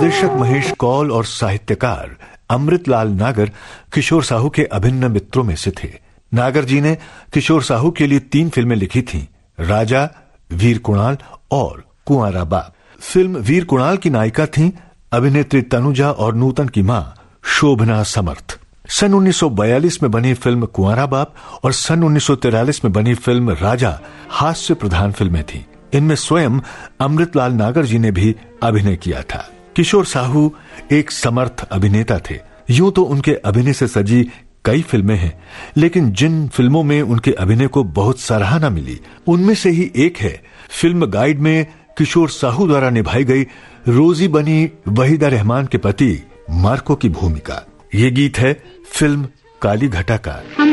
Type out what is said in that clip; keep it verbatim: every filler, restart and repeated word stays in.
निर्देशक महेश कौल और साहित्यकार अमृतलाल नागर किशोर साहू के अभिन्न मित्रों में से थे। नागर जी ने किशोर साहू के लिए तीन फिल्में लिखी थीं, राजा, वीर कुणाल और कुंवारा बाप। फिल्म वीर कुणाल की नायिका थीं अभिनेत्री तनुजा और नूतन की मां शोभना समर्थ। सन उन्नीस सौ बयालीस में बनी फिल्म कुंवारा बाप और सन उन्नीस सौ तिरालीस में बनी फिल्म राजा हास्य प्रधान फिल्में थीं। इनमें स्वयं अमृतलाल नागर जी ने भी अभिनय किया था। किशोर साहू एक समर्थ अभिनेता थे। यूं तो उनके अभिनय से सजी कई फिल्में हैं, लेकिन जिन फिल्मों में उनके अभिनय को बहुत सराहना मिली उनमें से ही एक है फिल्म गाइड में किशोर साहू द्वारा निभाई गई रोजी बनी वहीदा रहमान के पति मार्को की भूमिका। ये गीत है फिल्म काली घटा का।